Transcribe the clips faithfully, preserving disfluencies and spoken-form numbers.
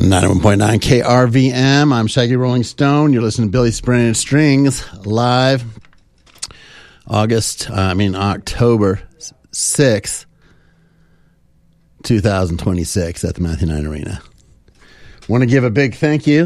ninety-one point nine K R V M. I'm Shaggy Rolling Stone. You're listening to Billy Spring Strings live August, uh, I mean October sixth, twenty twenty-six at the Matthew Knight Arena. Want to give a big thank you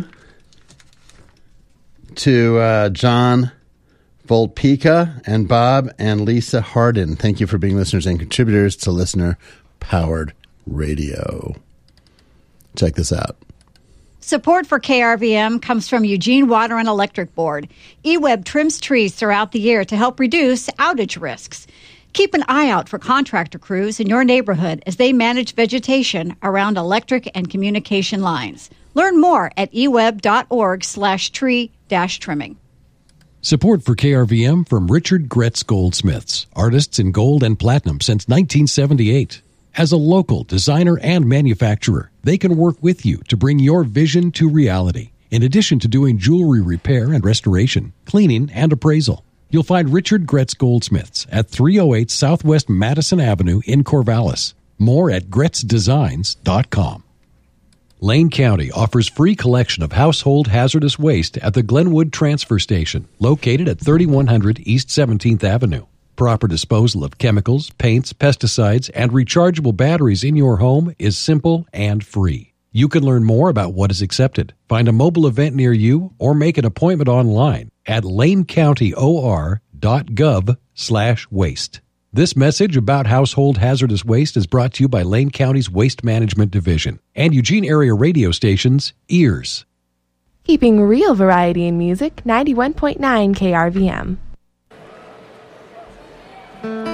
to uh, John Volpica and Bob and Lisa Hardin. Thank you for being listeners and contributors to Listener Powered Radio. Check this out. Support for K R V M comes from Eugene Water and Electric Board. eWeb trims trees throughout the year to help reduce outage risks. Keep an eye out for contractor crews in your neighborhood as they manage vegetation around electric and communication lines. Learn more at eweb.org slash tree dash trimming. Support for K R V M from Richard Gretz Goldsmiths, artists in gold and platinum since nineteen seventy-eight. As a local designer and manufacturer, they can work with you to bring your vision to reality. In addition to doing jewelry repair and restoration, cleaning, and appraisal, you'll find Richard Gretz Goldsmiths at three oh eight Southwest Madison Avenue in Corvallis. More at gretz designs dot com. Lane County offers free collection of household hazardous waste at the Glenwood Transfer Station, located at thirty-one hundred East seventeenth Avenue. Proper disposal of chemicals, paints, pesticides, and rechargeable batteries in your home is simple and free. You can learn more about what is accepted, find a mobile event near you, or make an appointment online at lanecountyor.gov slash waste. This message about household hazardous waste is brought to you by Lane County's Waste Management Division and Eugene area radio stations Ears. Keeping real variety in music, ninety-one point nine K R V M.